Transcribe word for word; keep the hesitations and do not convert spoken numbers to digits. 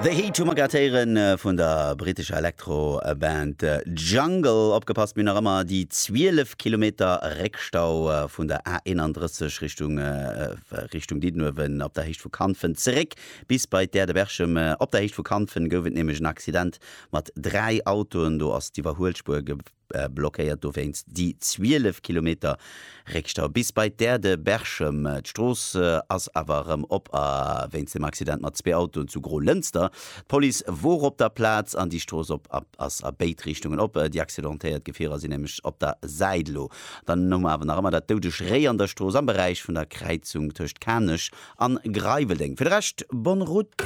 The Heat Magatéieren vun der britischer Elektroband Jungle opgepasst bin immer die zwölf Kilometer Reckstau vun der A einunddreißig Richtung äh, Richtung Didenhoven op der Hecht vu Kanfen zurück bis bei der der Berchem op der Hecht vu Kanfen goufet nämlich ein Accident mat drei Autoen do ass die Überholspur blockiert du wennst die zwölf Kilometer Reckstau bis bei der de Berchem Stroß ass awer op äh, wenns dem Accident mat zwei Autoen zu Gro Lünster. Poli wo op der Platz an die Stroß op ass a Beitrichtungen op die accidentéiert Gefehrer sie nämlich op der Seidlo. Dann nommer awer nach immer dat deude Schré an der Stroß am Bereich vun der Kreizung töcht Kanech an Greiveling. Für recht bon Rut.